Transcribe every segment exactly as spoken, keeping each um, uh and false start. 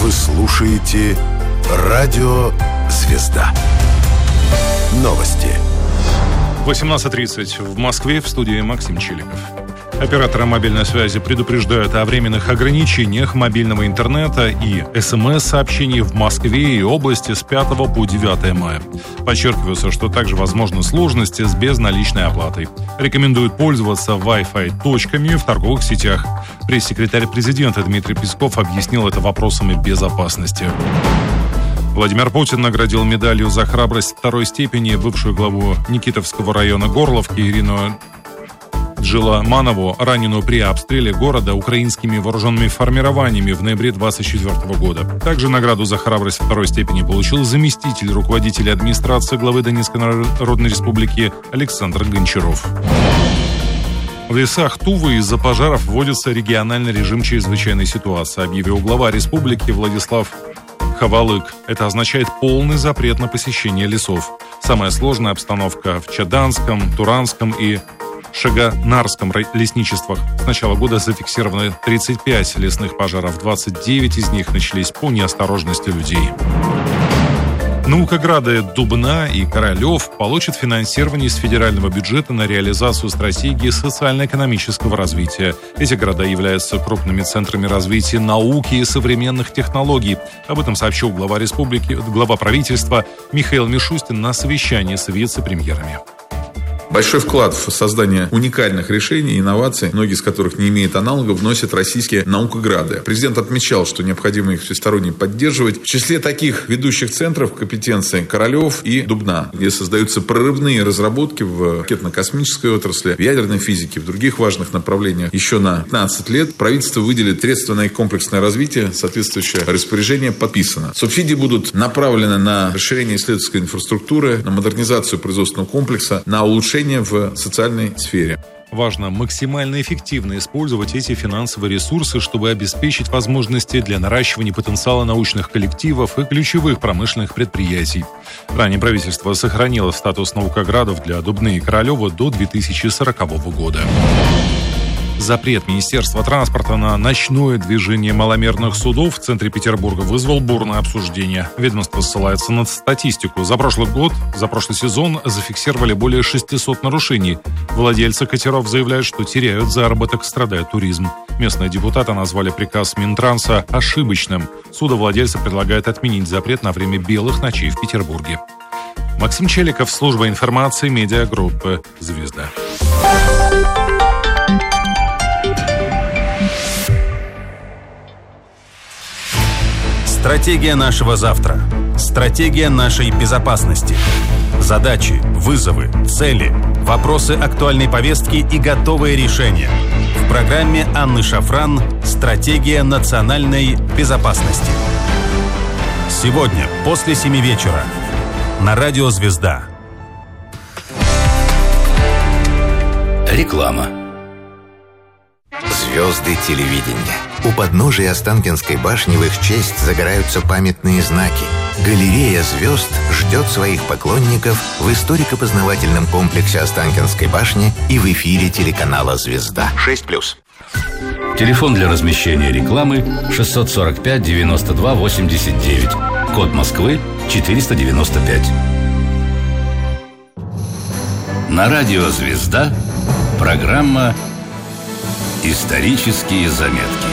Вы слушаете «Радио Звезда». Новости. восемнадцать тридцать в Москве, в студии Максим Челиков. Операторы мобильной связи предупреждают о временных ограничениях мобильного интернета и СМС-сообщений в Москве и области с пятого по девятое мая. Подчеркивается, что также возможны сложности с безналичной оплатой. Рекомендуют пользоваться Wi-Fi точками в торговых сетях. Пресс-секретарь президента Дмитрий Песков объяснил это вопросами безопасности. Владимир Путин наградил медалью за храбрость второй степени бывшую главу Никитовского района Горловки Ирину Джиламанову, раненую при обстреле города украинскими вооруженными формированиями в ноябре двадцать четвёртого года. Также награду за храбрость второй степени получил заместитель руководителя администрации главы Донецкой Народной Республики Александр Гончаров. В лесах Тувы из-за пожаров вводится региональный режим чрезвычайной ситуации, объявил глава республики Владислав Хавалык. Это означает полный запрет на посещение лесов. Самая сложная обстановка в Чаданском, Туранском и Шаганарском лесничествах. С начала года зафиксировано тридцать пять лесных пожаров, двадцать девять из них начались по неосторожности людей. Наукограды Дубна и Королев получат финансирование из федерального бюджета на реализацию стратегии социально-экономического развития. Эти города являются крупными центрами развития науки и современных технологий. Об этом сообщил глава республики, глава правительства Михаил Мишустин на совещании с вице-премьерами. Большой вклад в создание уникальных решений, инноваций, многие из которых не имеют аналогов, вносят российские наукограды. Президент отмечал, что необходимо их всесторонне поддерживать. В числе таких ведущих центров компетенции Королев и Дубна, где создаются прорывные разработки в ракетно-космической отрасли, в ядерной физике, в других важных направлениях. Еще на пятнадцать лет правительство выделит средства на их комплексное развитие, соответствующее распоряжение подписано. Субсидии будут направлены на расширение исследовательской инфраструктуры, на модернизацию производственного комплекса, на улучшение в социальной сфере. Важно максимально эффективно использовать эти финансовые ресурсы, чтобы обеспечить возможности для наращивания потенциала научных коллективов и ключевых промышленных предприятий. Ранее правительство сохранило статус наукоградов для Дубны и Королева до две тысячи сорокового года. Запрет Министерства транспорта на ночное движение маломерных судов в центре Петербурга вызвал бурное обсуждение. Ведомство ссылается на статистику. За прошлый год, за прошлый сезон зафиксировали более шестисот нарушений. Владельцы катеров заявляют, что теряют заработок, страдает туризм. Местные депутаты назвали приказ Минтранса ошибочным. Судовладельцы предлагают отменить запрет на время белых ночей в Петербурге. Максим Челиков, служба информации медиагруппы «Звезда». Стратегия нашего завтра. Стратегия нашей безопасности. Задачи, вызовы, цели, вопросы актуальной повестки и готовые решения. В программе Анны Шафран «Стратегия национальной безопасности». Сегодня после семи вечера на радио «Звезда». Реклама. Звезды телевидения. У подножия Останкинской башни в их честь загораются памятные знаки. Галерея звезд ждет своих поклонников в историко-познавательном комплексе Останкинской башни и в эфире телеканала «Звезда». шесть плюс. Телефон для размещения рекламы шестьсот сорок пять девяносто два восемьдесят девять. Код Москвы четыреста девяносто пять. На радио «Звезда» программа «Исторические заметки».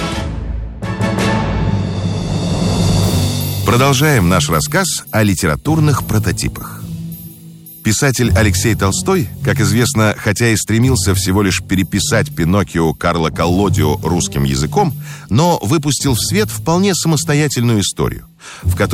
Продолжаем наш рассказ о литературных прототипах. Писатель Алексей Толстой, как известно, хотя и стремился всего лишь переписать Пиноккио Карла Коллодио русским языком, но выпустил в свет вполне самостоятельную историю, в которой